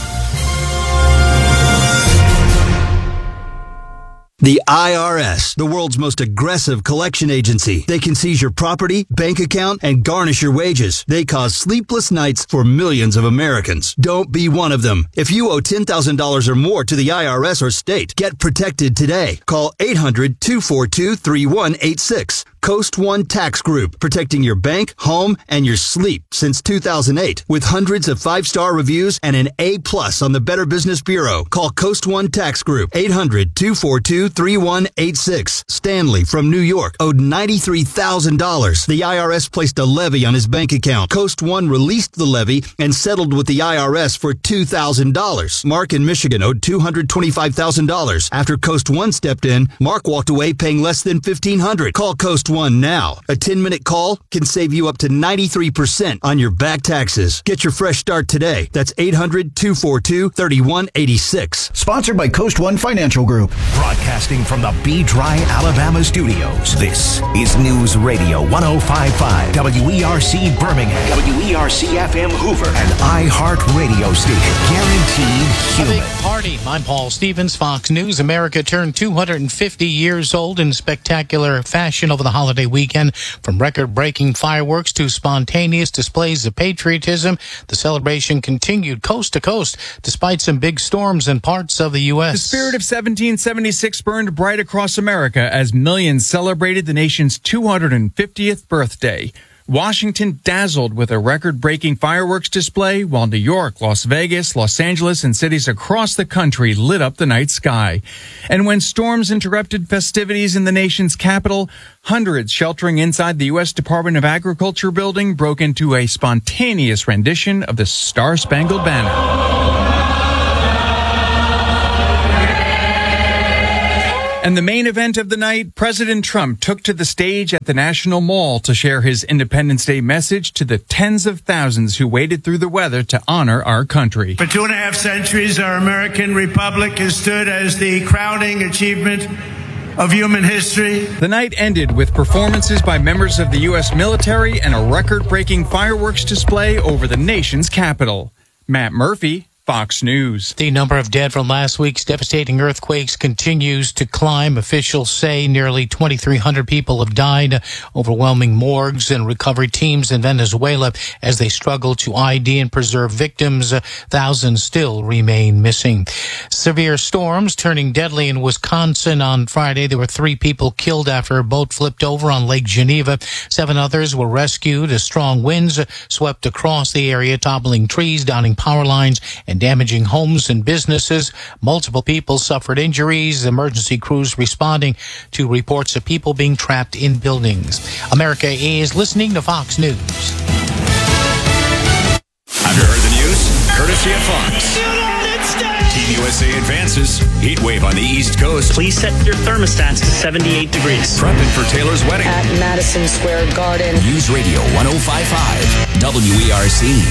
Speaker 6: The I R S, the world's most aggressive collection agency. They can seize your property, bank account, and garnish your wages. They cause sleepless nights for millions of Americans. Don't be one of them. If you owe ten thousand dollars or more to the I R S or state, get protected today. Call eight hundred, two four two, three one eight six. Coast One Tax Group, protecting your bank, home, and your sleep since two thousand eight. With hundreds of five-star reviews and an A plus on the Better Business Bureau. Call Coast One Tax Group, eight hundred, two four two, three one eight six. Stanley from New York owed ninety-three thousand dollars. The I R S placed a levy on his bank account. Coast One released the levy and settled with the I R S for two thousand dollars. Mark in Michigan owed two hundred twenty-five thousand dollars. After Coast One stepped in, Mark walked away paying less than fifteen hundred dollars. Call Coast
Speaker 28: Just one now. A ten-minute call can save you up to ninety-three percent on your back taxes. Get your fresh start today. That's eight hundred, two four two, three one eight six.
Speaker 7: Sponsored by Coast One Financial Group.
Speaker 2: Broadcasting from the Be Dry, Alabama studios. This is News Radio one oh five point five, W E R C Birmingham, W E R C F M Hoover, and iHeart Radio Station. Guaranteed human.
Speaker 8: A big party. I'm Paul Stevens, Fox News. America turned two hundred fifty years old in spectacular fashion over the holiday weekend. From record-breaking fireworks to spontaneous displays of patriotism, the celebration continued coast to coast despite some big storms in parts of the U S.
Speaker 9: The spirit of seventeen seventy-six burned bright across America as millions celebrated the nation's two hundred fiftieth birthday. Washington dazzled with a record-breaking fireworks display, while New York, Las Vegas, Los Angeles, and cities across the country lit up the night sky. And when storms interrupted festivities in the nation's capital, hundreds sheltering inside the U S Department of Agriculture building broke into a spontaneous rendition of the Star-Spangled Banner. And the main event of the night, President Trump took to the stage at the National Mall to share his Independence Day message to the tens of thousands who waded through the weather to honor our country.
Speaker 10: For two and a half centuries, our American republic has stood as the crowning achievement of human history.
Speaker 9: The night ended with performances by members of the U S military and a record-breaking fireworks display over the nation's capital. Matt Murphy, Fox News.
Speaker 8: The number of dead from last week's devastating earthquakes continues to climb. Officials say nearly twenty-three hundred people have died. Overwhelming morgues and recovery teams in Venezuela as they struggle to I D and preserve victims. Thousands still remain missing. Severe storms turning deadly in Wisconsin on Friday. There were three people killed after a boat flipped over on Lake Geneva. Seven others were rescued as strong winds swept across the area, toppling trees, downing power lines, and damaging homes and businesses. Multiple people suffered injuries. Emergency crews responding to reports of people being trapped in buildings. America is listening to Fox News.
Speaker 11: Have you heard the news? Courtesy of Fox. Team U S A advances. Heat wave on the East Coast.
Speaker 12: Please set your thermostats to seventy-eight degrees.
Speaker 11: Prepping for Taylor's wedding.
Speaker 12: At Madison Square Garden.
Speaker 11: News Radio one oh five point five, W E R C.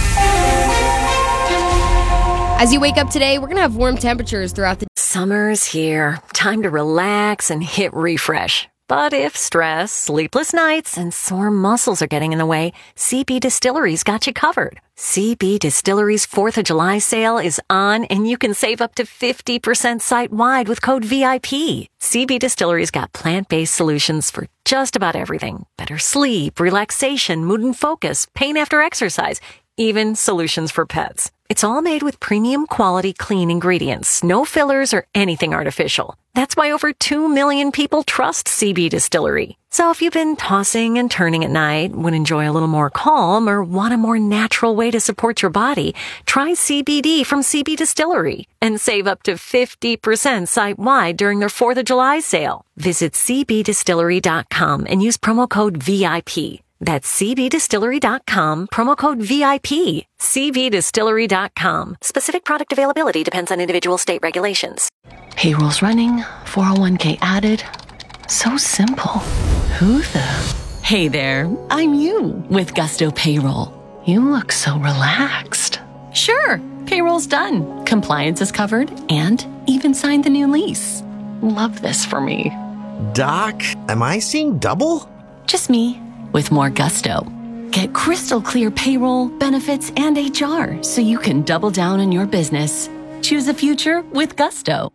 Speaker 13: As you wake up today, we're going to have warm temperatures throughout the...
Speaker 14: Summer's here. Time to relax and hit refresh. But if stress, sleepless nights, and sore muscles are getting in the way, C B Distillery's got you covered. C B Distillery's fourth of July sale is on, and you can save up to fifty percent site-wide with code V I P. C B Distillery's got plant-based solutions for just about everything. Better sleep, relaxation, mood and focus, pain after exercise, even solutions for pets. It's all made with premium quality clean ingredients, no fillers or anything artificial. That's why over two million people trust C B Distillery. So if you've been tossing and turning at night, would enjoy a little more calm, or want a more natural way to support your body, try C B D from C B Distillery and save up to fifty percent site-wide during their fourth of July sale. Visit C B distillery dot com and use promo code V I P. That's C B distillery dot com, promo code V I P. C B distillery dot com. Specific product availability depends on individual state regulations. Payroll's running, four oh one k added. So simple. Who the? Hey there, I'm you with Gusto Payroll. You look so relaxed. Sure, payroll's done. Compliance is covered and even signed the new lease. Love this for me.
Speaker 15: Doc, am I seeing double?
Speaker 14: Just me. With more gusto. Get crystal clear payroll, benefits, and H R so you can double down on your business. Choose a future with gusto.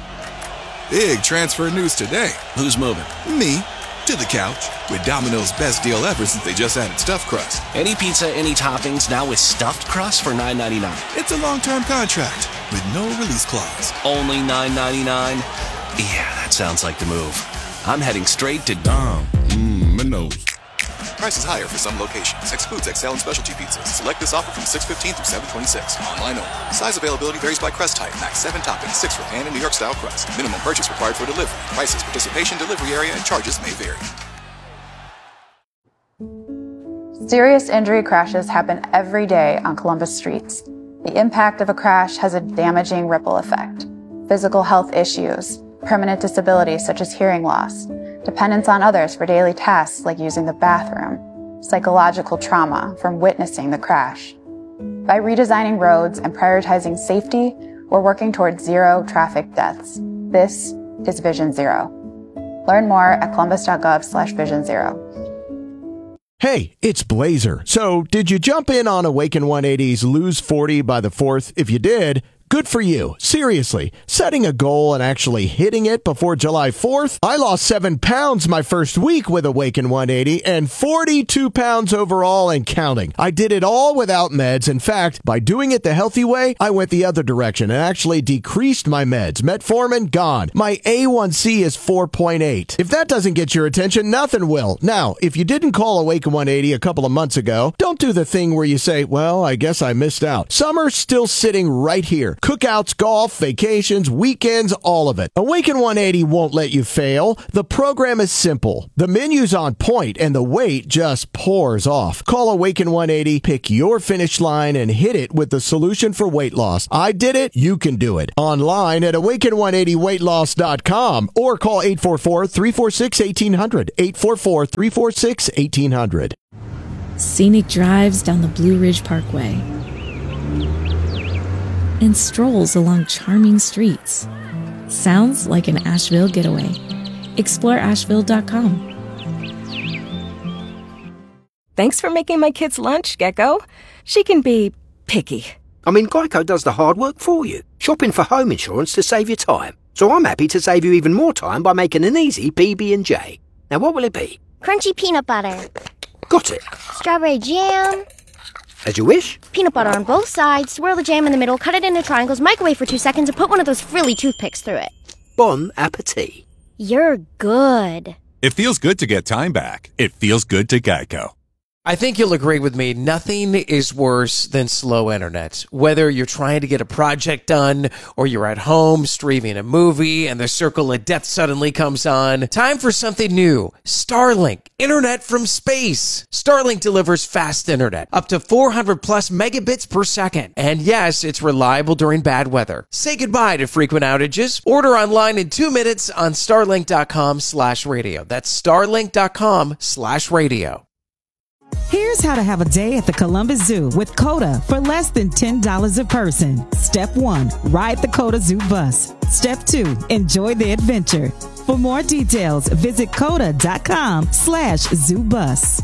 Speaker 16: Big transfer news today.
Speaker 17: Who's moving?
Speaker 16: Me. To the couch. With Domino's best deal ever since they just added stuffed crust.
Speaker 17: Any pizza, any toppings, now with stuffed crust for nine ninety-nine.
Speaker 16: It's a long-term contract with no release clause.
Speaker 17: Only nine ninety-nine? Yeah, that sounds like the move. I'm heading straight to Dom.
Speaker 16: Mmm, Minos. Prices higher for some locations. Excludes X L and specialty pizzas. Select this offer from six fifteen through seven twenty-six. Online only. Size availability varies by crust type. Max seven toppings, six for pan and New York style crust. Minimum purchase required for delivery. Prices, participation, delivery area, and charges may vary.
Speaker 18: Serious injury crashes happen every day on Columbus streets. The impact of a crash has a damaging ripple effect. Physical health issues, permanent disabilities such as hearing loss, dependence on others for daily tasks like using the bathroom, psychological trauma from witnessing the crash. By redesigning roads and prioritizing safety, we're working towards zero traffic deaths. This is Vision Zero. Learn more at columbus.gov slash vision zero.
Speaker 19: Hey, it's Blazer. So, did you jump in on Awaken one eighty's Lose forty by the fourth? If you did, good for you. Seriously, setting a goal and actually hitting it before July fourth? I lost seven pounds my first week with Awaken one eighty and forty-two pounds overall and counting. I did it all without meds. In fact, by doing it the healthy way, I went the other direction and actually decreased my meds. Metformin, gone. My A one C is four point eight. If that doesn't get your attention, nothing will. Now, if you didn't call Awaken one eighty a couple of months ago, don't do the thing where you say, well, I guess I missed out. Summer's still sitting right here. Cookouts, golf, vacations, weekends, all of it. Awaken one eighty won't let you fail. The program is simple. The menu's on point and the weight just pours off. Call Awaken one eighty, pick your finish line and hit it with the solution for weight loss. I did it, you can do it. Online at awaken one eighty weight loss dot com or call eight four four, three four six, one eight zero zero, eight four four, three four six, one eight zero zero.
Speaker 20: Scenic drives down the Blue Ridge Parkway and strolls along charming streets. Sounds like an Asheville getaway. Explore asheville dot com.
Speaker 21: Thanks for making my kids' lunch, Gecko. She can be picky.
Speaker 22: I mean, Geico does the hard work for you. Shopping for home insurance to save you time. So I'm happy to save you even more time by making an easy P B and J. Now, what will it be?
Speaker 23: Crunchy peanut butter.
Speaker 22: Got it.
Speaker 23: Strawberry jam.
Speaker 22: As you wish.
Speaker 23: Peanut butter on both sides, swirl the jam in the middle, cut it into triangles, microwave for two seconds, and put one of those frilly toothpicks through it.
Speaker 22: Bon appetit.
Speaker 23: You're good.
Speaker 28: It feels good to get time back. It feels good to Geico.
Speaker 24: I think you'll agree with me. Nothing is worse than slow internet. Whether you're trying to get a project done or you're at home streaming a movie and the circle of death suddenly comes on. Time for something new. Starlink. Internet from space. Starlink delivers fast internet. Up to four hundred plus megabits per second. And yes, it's reliable during bad weather. Say goodbye to frequent outages. Order online in two minutes on starlink.com slash radio. That's starlink.com slash radio.
Speaker 25: Here's how to have a day at the Columbus Zoo with COTA for less than ten dollars a person. Step one, ride the COTA Zoo bus. Step two, enjoy the adventure. For more details, visit COTA.com slash zoo bus.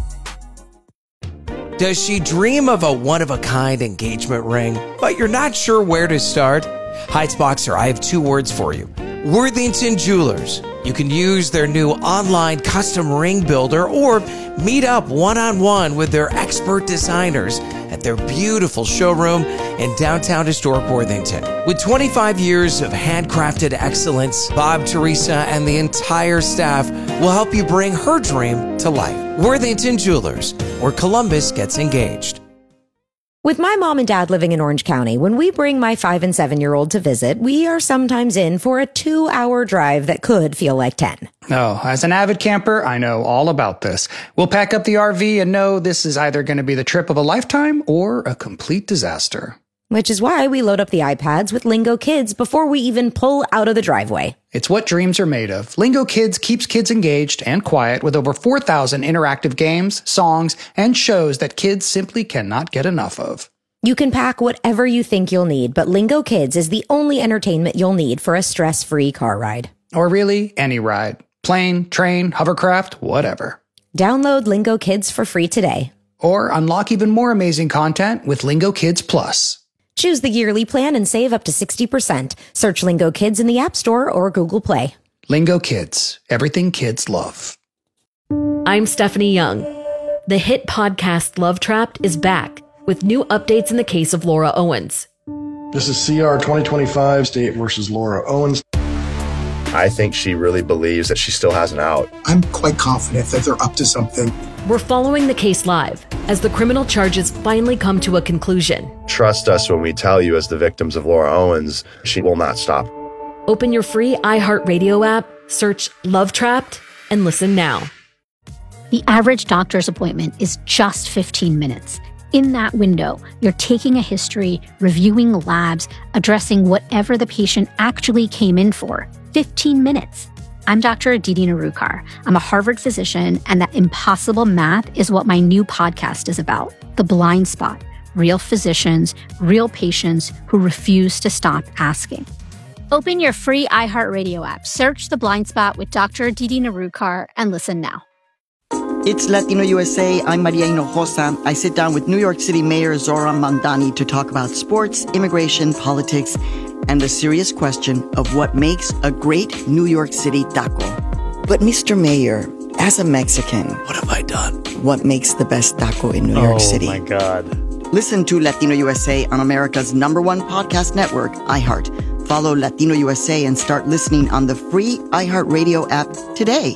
Speaker 24: Does she dream of a one-of-a-kind engagement ring, but you're not sure where to start? Heights Boxer, I have two words for you. Worthington Jewelers. You can use their new online custom ring builder or meet up one-on-one with their expert designers at their beautiful showroom in downtown historic Worthington. With twenty-five years of handcrafted excellence, Bob, Teresa, and the entire staff will help you bring her dream to life. Worthington Jewelers, where Columbus gets engaged.
Speaker 14: With my mom and dad living in Orange County, when we bring my five and seven year old to visit, we are sometimes in for a two hour drive that could feel like ten.
Speaker 26: Oh, as an avid camper, I know all about this. We'll pack up the R V and know this is either going to be the trip of a lifetime or a complete disaster.
Speaker 14: Which is why we load up the iPads with Lingo Kids before we even pull out of the driveway.
Speaker 26: It's what dreams are made of. Lingo Kids keeps kids engaged and quiet with over four thousand interactive games, songs, and shows that kids simply cannot get enough of.
Speaker 14: You can pack whatever you think you'll need, but Lingo Kids is the only entertainment you'll need for a stress-free car ride.
Speaker 26: Or really, any ride. Plane, train, hovercraft, whatever.
Speaker 14: Download Lingo Kids for free today.
Speaker 26: Or unlock even more amazing content with Lingo Kids Plus.
Speaker 14: Choose the yearly plan and save up to sixty percent. Search Lingo Kids in the App Store or Google Play.
Speaker 26: Lingo Kids. Everything kids love.
Speaker 27: I'm Stephanie Young. The hit podcast Love Trapped is back with new updates in the case of Laura Owens.
Speaker 29: This is C R twenty twenty-five, State versus Laura Owens.
Speaker 30: I think she really believes that she still has an out.
Speaker 31: I'm quite confident that they're up to something.
Speaker 27: We're following the case live as the criminal charges finally come to a conclusion.
Speaker 30: Trust us when we tell you, as the victims of Laura Owens, she will not stop.
Speaker 27: Open your free iHeartRadio app, search Love Trapped, and listen now.
Speaker 36: The average doctor's appointment is just fifteen minutes. In that window, you're taking a history, reviewing labs, addressing whatever the patient actually came in for. fifteen minutes.
Speaker 1: I'm Doctor Aditi Narukar. I'm a Harvard physician, and that impossible math is what my new podcast is about. The Blind Spot. Real physicians, real patients who refuse to stop asking. Open your free iHeartRadio app, search The Blind Spot with Doctor Aditi Narukar, and listen now.
Speaker 2: It's Latino U S A. I'm Maria Hinojosa. I sit down with New York City Mayor Zohran Mamdani to talk about sports, immigration, politics, and the serious question of what makes a great New York City taco. But Mister Mayor, as a Mexican,
Speaker 3: what have I done?
Speaker 2: What makes the best taco in New
Speaker 3: oh,
Speaker 2: York City?
Speaker 3: Oh my God.
Speaker 2: Listen to Latino U S A on America's number one podcast network, iHeart. Follow Latino U S A and start listening on the free iHeartRadio app today.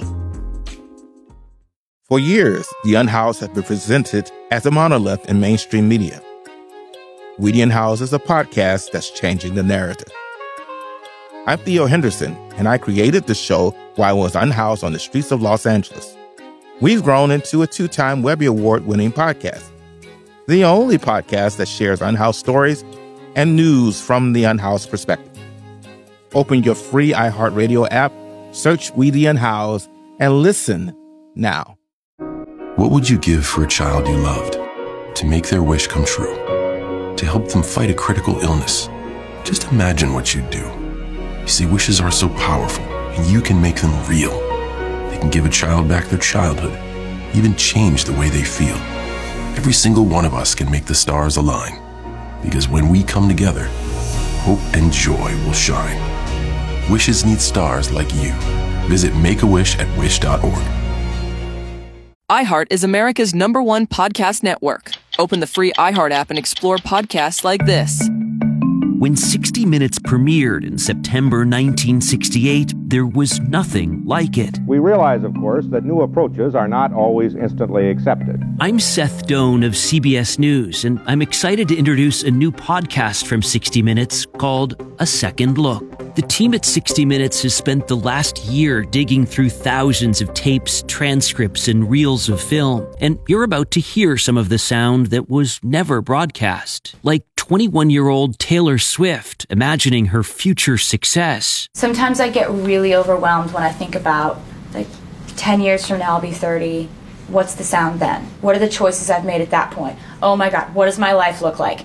Speaker 4: For years, The Unhoused has been presented as a monolith in mainstream media. We The Unhoused is a podcast that's changing the narrative. I'm Theo Henderson, and I created the show while I was unhoused on the streets of Los Angeles. We've grown into a two-time Webby Award-winning podcast, the only podcast that shares unhoused stories and news from the unhoused perspective. Open your free iHeartRadio app, search We The Unhoused, and listen now.
Speaker 5: What would you give for a child you loved? To make their wish come true? To help them fight a critical illness? Just imagine what you'd do. You see, wishes are so powerful, and you can make them real. They can give a child back their childhood, even change the way they feel. Every single one of us can make the stars align, because when we come together, hope and joy will shine. Wishes need stars like you. Visit Make a Wish at wish dot org.
Speaker 6: iHeart is America's number one podcast network. Open the free iHeart app and explore podcasts like this.
Speaker 7: When sixty minutes premiered in September nineteen sixty-eight, there was nothing like it.
Speaker 8: We realize, of course, that new approaches are not always instantly accepted.
Speaker 7: I'm Seth Doan of C B S News, and I'm excited to introduce a new podcast from sixty minutes called A Second Look. The team at sixty minutes has spent the last year digging through thousands of tapes, transcripts, and reels of film, and you're about to hear some of the sound that was never broadcast, like twenty-one-year-old Taylor Swift imagining her future success.
Speaker 9: Sometimes I get really overwhelmed when I think about, like, ten years from now I'll be thirty. What's the sound then? What are the choices I've made at that point? Oh my God, what does my life look like?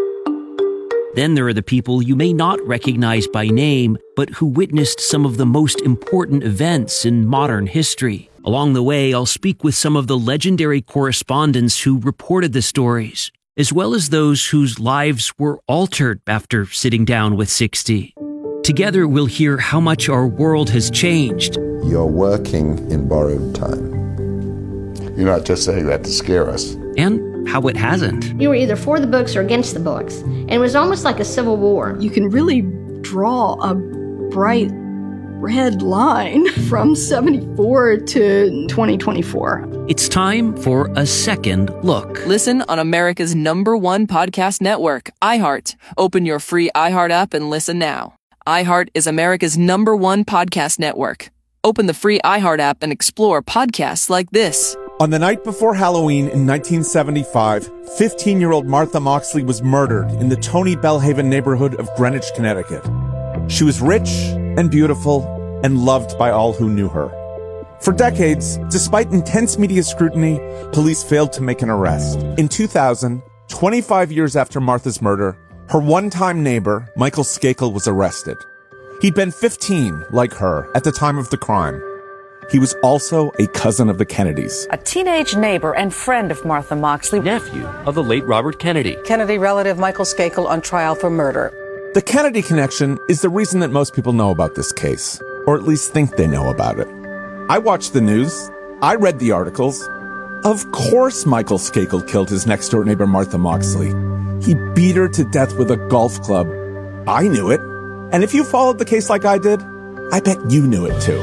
Speaker 7: Then there are the people you may not recognize by name, but who witnessed some of the most important events in modern history. Along the way, I'll speak with some of the legendary correspondents who reported the stories, as well as those whose lives were altered after sitting down with sixty. Together, we'll hear how much our world has changed.
Speaker 10: You're working in borrowed time. You're not just saying that to scare us.
Speaker 7: And how it hasn't.
Speaker 23: You were either for the books or against the books, and it was almost like a civil war.
Speaker 11: You can really draw a bright red line from seventy-four to twenty twenty-four.
Speaker 7: It's time for A Second Look.
Speaker 6: Listen on America's number one podcast network, iHeart. Open your free iHeart app and listen now. iHeart is America's number one podcast network. Open the free iHeart app and explore podcasts like this.
Speaker 12: On the night before Halloween in nineteen seventy-five, fifteen-year-old Martha Moxley was murdered in the Tony Bellhaven neighborhood of Greenwich, Connecticut. She was rich and beautiful and loved by all who knew her. For decades, despite intense media scrutiny, police failed to make an arrest. In two thousand, twenty-five years after Martha's murder, her one-time neighbor, Michael Skakel, was arrested. He'd been fifteen, like her, at the time of the crime. He was also a cousin of the Kennedys.
Speaker 32: A teenage neighbor and friend of Martha Moxley.
Speaker 7: Nephew of the late Robert Kennedy.
Speaker 32: Kennedy relative Michael Skakel on trial for murder.
Speaker 12: The Kennedy connection is the reason that most people know about this case, or at least think they know about it. I watched the news. I read the articles. Of course Michael Skakel killed his next-door neighbor Martha Moxley. He beat her to death with a golf club. I knew it. And if you followed the case like I did, I bet you knew it too.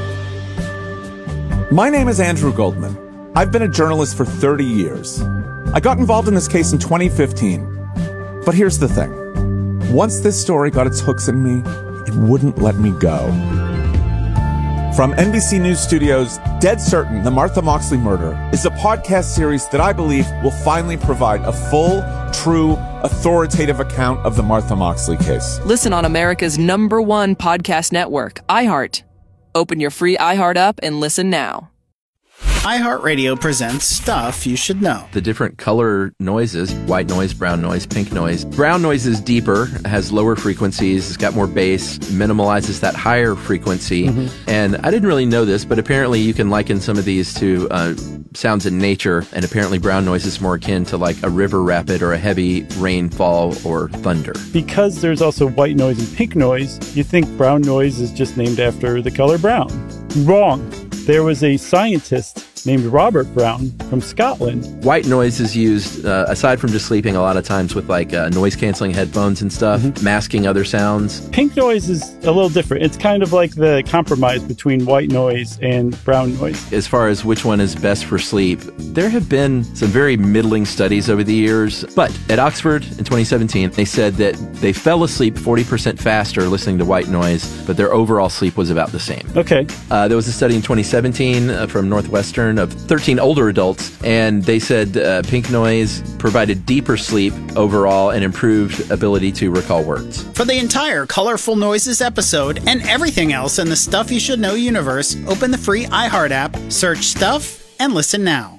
Speaker 12: My name is Andrew Goldman. I've been a journalist for thirty years. I got involved in this case in twenty fifteen. But here's the thing. Once this story got its hooks in me, it wouldn't let me go. From N B C News Studios, Dead Certain, The Martha Moxley Murder is a podcast series that I believe will finally provide a full, true, authoritative account of the Martha Moxley case.
Speaker 6: Listen on America's number one podcast network, iHeart. Open your free iHeart app and listen now.
Speaker 3: iHeartRadio presents Stuff You Should Know.
Speaker 13: The different color noises, white noise, brown noise, pink noise. Brown noise is deeper, has lower frequencies, it's got more bass, minimalizes that higher frequency. Mm-hmm. And I didn't really know this, but apparently you can liken some of these to uh, sounds in nature, and apparently brown noise is more akin to like a river rapid or a heavy rainfall or thunder.
Speaker 15: Because there's also white noise and pink noise, you think brown noise is just named after the color brown. Wrong. There was a scientist named Robert Brown from Scotland.
Speaker 13: White noise is used, uh, aside from just sleeping, a lot of times with like uh, noise-canceling headphones and stuff, mm-hmm. masking other sounds.
Speaker 15: Pink noise is a little different. It's kind of like the compromise between white noise and brown noise.
Speaker 13: As far as which one is best for sleep, there have been some very middling studies over the years. But at Oxford in twenty seventeen, they said that they fell asleep forty percent faster listening to white noise, but their overall sleep was about the same.
Speaker 15: Okay.
Speaker 13: Uh, there was a study in twenty seventeen uh, from Northwestern of thirteen older adults, and they said uh, pink noise provided deeper sleep overall and improved ability to recall words.
Speaker 3: For the entire Colorful Noises episode and everything else in the Stuff You Should Know universe, open the free iHeart app, search Stuff, and listen now.